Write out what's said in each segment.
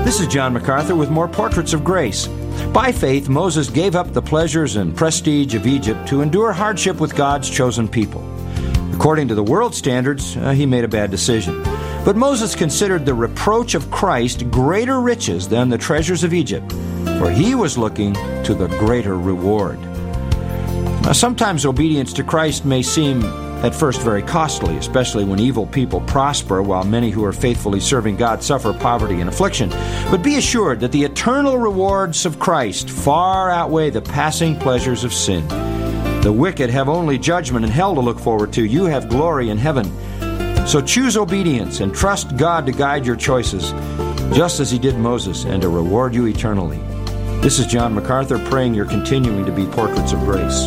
This is John MacArthur with more Portraits of Grace. By faith, Moses gave up the pleasures and prestige of Egypt to endure hardship with God's chosen people. According to the world standards, he made a bad decision. But Moses considered the reproach of Christ greater riches than the treasures of Egypt, for he was looking to the greater reward. Now, sometimes obedience to Christ may seem at first very costly, especially when evil people prosper while many who are faithfully serving God suffer poverty and affliction. But be assured that the eternal rewards of Christ far outweigh the passing pleasures of sin. The wicked have only judgment and hell to look forward to. You have glory in heaven. So choose obedience and trust God to guide your choices, just as he did Moses, and to reward you eternally. This is John MacArthur praying you're continuing to be portraits of grace.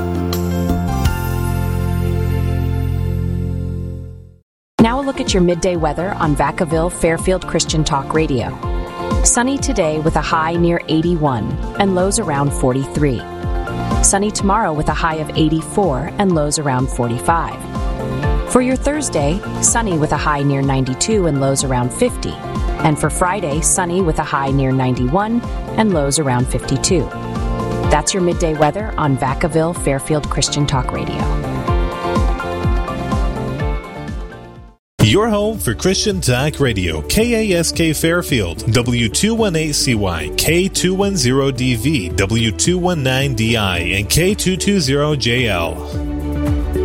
Now a look at your midday weather on Vacaville Fairfield Christian Talk Radio. Sunny today with a high near 81 and lows around 43. Sunny tomorrow with a high of 84 and lows around 45. For your Thursday, sunny with a high near 92 and lows around 50. And for Friday, sunny with a high near 91 and lows around 52. That's your midday weather on Vacaville Fairfield Christian Talk Radio. Your home for Christian Talk Radio, KASK Fairfield, W218CY, K210DV, W219DI, and K220JL.